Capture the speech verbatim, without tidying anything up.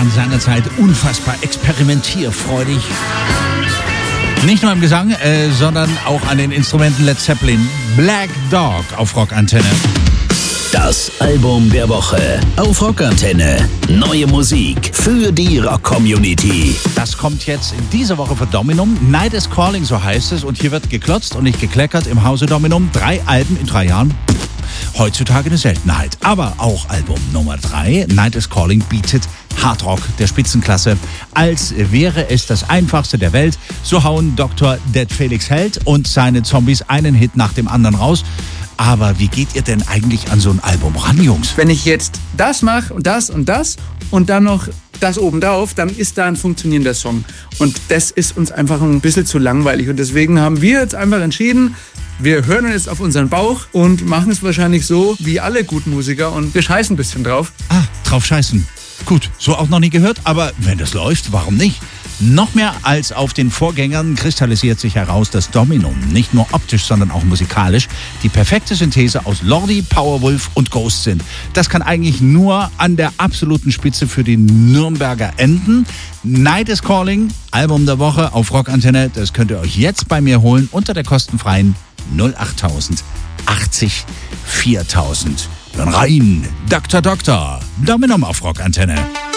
waren seinerzeit unfassbar experimentierfreudig. Nicht nur im Gesang, äh, sondern auch an den Instrumenten. Led Zeppelin, Black Dog auf Rockantenne. Das Album der Woche auf Rockantenne. Neue Musik für die Rock-Community. Das kommt jetzt diese Woche für Dominum. Night is Calling, so heißt es. Und hier wird geklotzt und nicht gekleckert im Hause Dominum. Drei Alben in drei Jahren. Heutzutage eine Seltenheit. Aber auch Album Nummer drei, Night is Calling, bietet Hardrock der Spitzenklasse. Als wäre es das einfachste der Welt. So hauen Doktor Dead Felix Held und seine Zombies einen Hit nach dem anderen raus. Aber wie geht ihr denn eigentlich an so ein Album ran, Jungs? Wenn ich jetzt das mache und das und das und dann noch das obendrauf, dann ist da ein funktionierender Song. Und das ist uns einfach ein bisschen zu langweilig. Und deswegen haben wir jetzt einfach entschieden, wir hören jetzt auf unseren Bauch und machen es wahrscheinlich so wie alle guten Musiker und wir scheißen ein bisschen drauf. Ah, drauf scheißen. Gut, so auch noch nie gehört, aber wenn das läuft, warum nicht? Noch mehr als auf den Vorgängern kristallisiert sich heraus, dass Dominum nicht nur optisch, sondern auch musikalisch die perfekte Synthese aus Lordi, Powerwolf und Ghost sind. Das kann eigentlich nur an der absoluten Spitze für die Nürnberger enden. Night is Calling, Album der Woche auf Rockantenne, das könnt ihr euch jetzt bei mir holen unter der kostenfreien null achttausend achtzig viertausend. Dann rein, Doktor Doktor, Dominum auf Rockantenne.